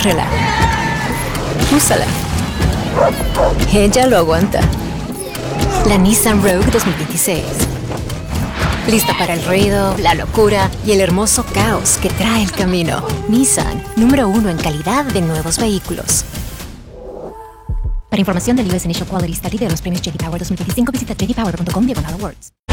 Muéstrala. Úsala. Ella lo aguanta. La Nissan Rogue 2026. Lista para el ruido, la locura y el hermoso caos que trae el camino. Nissan, número 1 en calidad de nuevos vehículos. Para información del US Initial Quality Study de los premios J.D. Power 2025, visita jdpower.com/awards.